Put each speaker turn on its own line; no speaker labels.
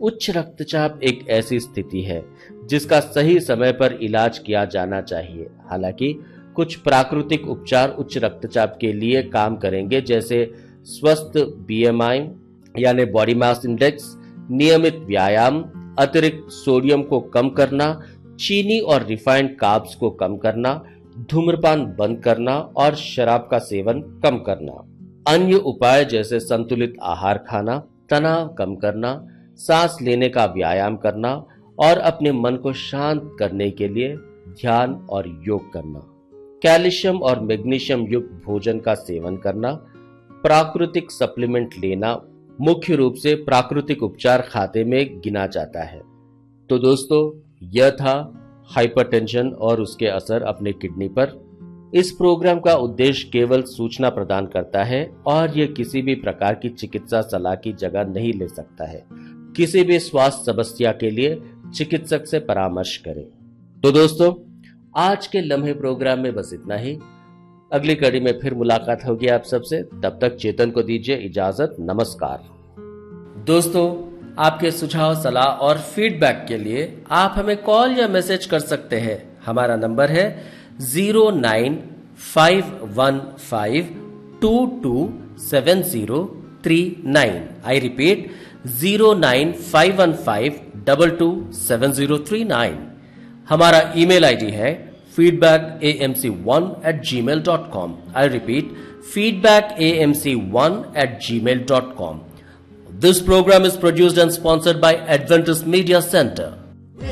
उच्च रक्तचाप एक ऐसी स्थिति है जिसका सही समय पर इलाज किया जाना चाहिए। हालांकि कुछ प्राकृतिक उपचार उच्च रक्तचाप के लिए काम करेंगे, जैसे स्वस्थ बीएमआई यानी बॉडी मास इंडेक्स, नियमित व्यायाम, अतिरिक्त सोडियम को कम करना, चीनी और रिफाइंड कार्ब्स को कम करना, धूम्रपान बंद करना और शराब का सेवन कम करना। अन्य उपाय जैसे संतुलित आहार खाना, तनाव कम करना, सांस लेने का व्यायाम करना और अपने मन को शांत करने के लिए ध्यान और योग करना। कैल्शियम और मैग्नीशियम युक्त भोजन का सेवन करना, प्राकृतिक सप्लीमेंट लेना मुख्य रूप से प्राकृतिक उपचार खाते में गिना जाता है। तो दोस्तों, यह था हाइपरटेंशन और उसके असर अपने किडनी पर। इस प्रोग्राम का उद्देश्य केवल सूचना प्रदान करता है और यह किसी भी प्रकार की चिकित्सा सलाह की जगह नहीं ले सकता है। किसी भी स्वास्थ्य समस्या के लिए चिकित्सक से परामर्श करें। तो दोस्तों, आज के लम्हे प्रोग्राम में बस इतना ही। अगली कड़ी में फिर मुलाकात होगी आप सबसे। तब तक चेतन को दीजिए इजाजत। नमस्कार। दोस्तों, आपके सुझाव, सलाह और फीडबैक के लिए आप हमें कॉल या मैसेज कर सकते हैं। हमारा नंबर है 09515227039। I repeat 09515227039। हमारा ईमेल आईडी है feedbackAMC1@gmail.com। I repeat, feedbackAMC1@gmail.com. This program is produced and sponsored by Adventist Media Center.